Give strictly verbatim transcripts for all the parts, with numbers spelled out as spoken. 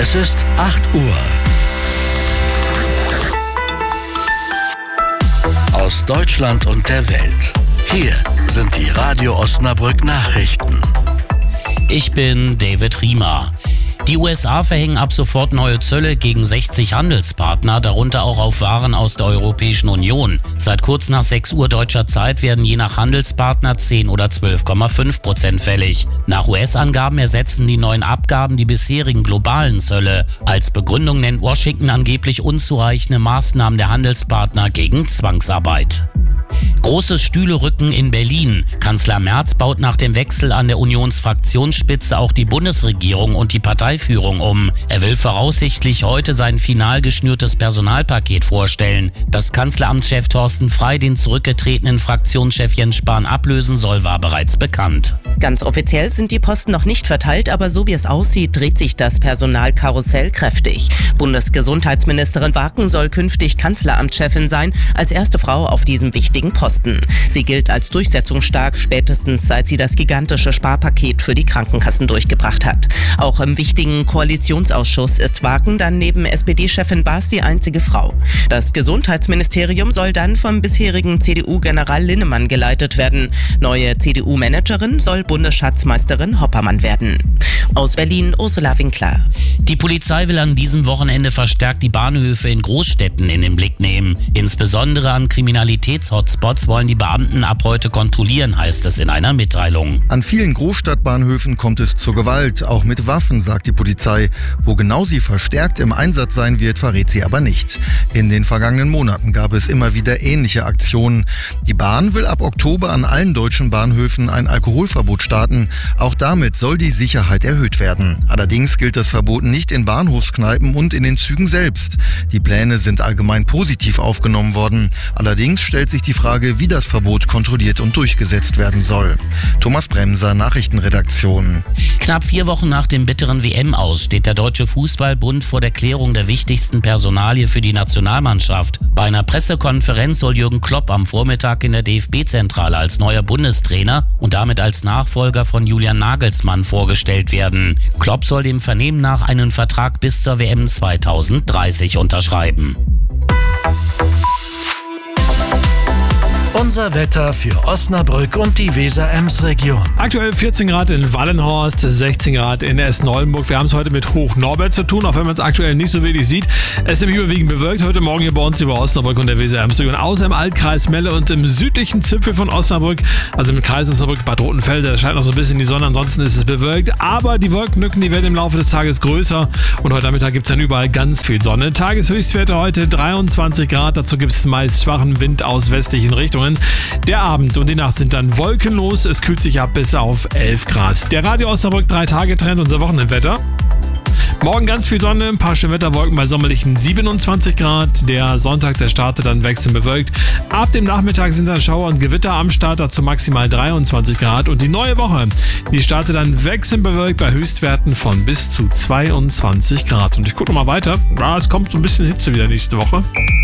Es ist acht Uhr. Aus Deutschland und der Welt. Hier sind die Radio Osnabrück Nachrichten. Ich bin David Riemer. Die U S A verhängen ab sofort neue Zölle gegen sechzig Handelspartner, darunter auch auf Waren aus der Europäischen Union. Seit kurz nach sechs Uhr deutscher Zeit werden je nach Handelspartner zehn oder zwölf Komma fünf Prozent fällig. Nach U S-Angaben ersetzen die neuen Abgaben die bisherigen globalen Zölle. Als Begründung nennt Washington angeblich unzureichende Maßnahmen der Handelspartner gegen Zwangsarbeit. Großes Stühlerücken in Berlin. Kanzler Merz baut nach dem Wechsel an der Unionsfraktionsspitze auch die Bundesregierung und die Parteiführung um. Er will voraussichtlich heute sein final geschnürtes Personalpaket vorstellen. Dass Kanzleramtschef Thorsten Frey den zurückgetretenen Fraktionschef Jens Spahn ablösen soll, war bereits bekannt. Ganz offiziell sind die Posten noch nicht verteilt, aber so wie es aussieht, dreht sich das Personalkarussell kräftig. Bundesgesundheitsministerin Waken soll künftig Kanzleramtschefin sein, als erste Frau auf diesem wichtigen Posten. Sie gilt als durchsetzungsstark, spätestens seit sie das gigantische Sparpaket für die Krankenkassen durchgebracht hat. Auch im wichtigen Koalitionsausschuss ist Waken dann neben S P D-Chefin Baas die einzige Frau. Das Gesundheitsministerium soll dann vom bisherigen C D U-General Linnemann geleitet werden. Neue C D U-Managerin soll Bundesschatzmeisterin Hoppermann werden. Aus Berlin, Ursula Winkler. Die Polizei will an diesem Wochenende verstärkt die Bahnhöfe in Großstädten in den Blick nehmen. Insbesondere an Kriminalitäts-Hotspots wollen die Beamten ab heute kontrollieren, heißt es in einer Mitteilung. An vielen Großstadtbahnhöfen kommt es zur Gewalt, auch mit Waffen, sagt die Polizei. Wo genau sie verstärkt im Einsatz sein wird, verrät sie aber nicht. In den vergangenen Monaten gab es immer wieder ähnliche Aktionen. Die Bahn will ab Oktober an allen deutschen Bahnhöfen ein Alkoholverbot starten. Auch damit soll die Sicherheit erhöht werden. Allerdings gilt das Verbot nicht in Bahnhofskneipen und in den Zügen selbst. Die Pläne sind allgemein positiv aufgenommen worden. Allerdings stellt sich die Frage, wie das Verbot kontrolliert und durchgesetzt werden soll. Thomas Bremser, Nachrichtenredaktion. Knapp vier Wochen nach dem bitteren W M-Aus steht der Deutsche Fußballbund vor der Klärung der wichtigsten Personalie für die Nationalmannschaft. Bei einer Pressekonferenz soll Jürgen Klopp am Vormittag in der D F B-Zentrale als neuer Bundestrainer und damit als Nachfolger von Julian Nagelsmann vorgestellt werden. Klopp soll dem Vernehmen nach einen Vertrag bis zur W M zweitausenddreißig unterschreiben. Unser Wetter für Osnabrück und die Weser-Ems-Region. Aktuell vierzehn Grad in Wallenhorst, sechzehn Grad in Essen-Oldenburg. Wir haben es heute mit Hoch-Norbert zu tun, auch wenn man es aktuell nicht so wirklich sieht. Es ist nämlich überwiegend bewölkt heute Morgen hier bei uns über Osnabrück und der Weser-Ems-Region. Außer im Altkreis Melle und im südlichen Zipfel von Osnabrück, also im Kreis Osnabrück, Bad Rotenfelde, da scheint noch so ein bisschen die Sonne, ansonsten ist es bewölkt. Aber die Wolkenlücken, die werden im Laufe des Tages größer und heute Nachmittag gibt es dann überall ganz viel Sonne. Tageshöchstwerte heute dreiundzwanzig Grad, dazu gibt es meist schwachen Wind aus westlichen Richtungen. Der Abend und die Nacht sind dann wolkenlos. Es kühlt sich ab bis auf elf Grad. Der Radio Osnabrück drei Tage Trend, unser Wochenendwetter. Morgen ganz viel Sonne, ein paar Schönwetterwolken bei sommerlichen siebenundzwanzig Grad. Der Sonntag, der startet dann wechselnd bewölkt. Ab dem Nachmittag sind dann Schauer und Gewitter am Start, dazu maximal dreiundzwanzig Grad. Und die neue Woche, die startet dann wechselnd bewölkt bei Höchstwerten von bis zu zweiundzwanzig Grad. Und ich gucke mal weiter. Ja, es kommt so ein bisschen Hitze wieder nächste Woche.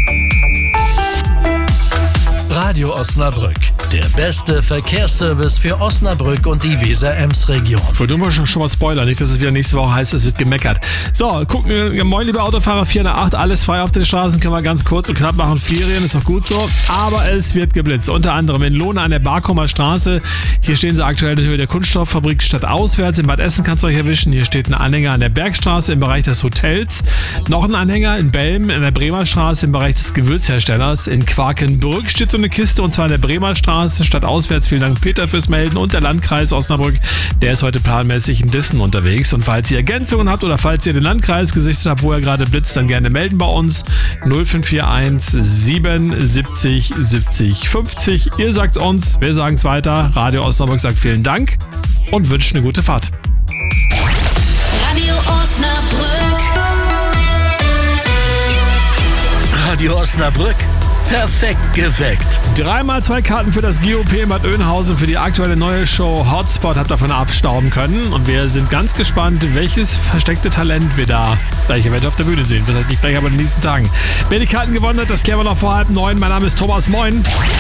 Radio Osnabrück, der beste Verkehrsservice für Osnabrück und die Weser-Ems-Region. Ich wollte nur schon, schon mal spoilern, nicht, dass es wieder nächste Woche heißt, es wird gemeckert. So, gucken, moin liebe Autofahrer, vier nach acht, alles frei auf den Straßen, können wir ganz kurz und knapp machen, Ferien, ist doch gut so. Aber es wird geblitzt, unter anderem in Lohne an der Barkomer Straße. Hier stehen sie aktuell in Höhe der Kunststofffabrik stadtauswärts. In Bad Essen kannst du euch erwischen, hier steht ein Anhänger an der Bergstraße im Bereich des Hotels. Noch ein Anhänger in Belm an der Bremer Straße im Bereich des Gewürzherstellers. In Quakenbrück steht so eine Kiste und zwar in der Bremer Straße, stadtauswärts. Vielen Dank Peter fürs Melden und der Landkreis Osnabrück, der ist heute planmäßig in Dissen unterwegs. Und falls ihr Ergänzungen habt oder falls ihr den Landkreis gesichtet habt, wo er gerade blitzt, dann gerne melden bei uns. null fünf vier eins sieben siebzig siebzig fünfzig. Ihr sagt's uns, wir sagen's weiter. Radio Osnabrück sagt vielen Dank und wünscht eine gute Fahrt. Radio Osnabrück. Radio Osnabrück. Perfekt geweckt. Dreimal zwei Karten für das G O P in Bad Oeynhausen für die aktuelle neue Show Hotspot habt davon abstauben können. Und wir sind ganz gespannt, welches versteckte Talent wir da gleich eventuell auf der Bühne sehen. Vielleicht nicht gleich, aber in den nächsten Tagen. Wer die Karten gewonnen hat, das klären wir noch vor halb neun. Mein Name ist Thomas. Moin.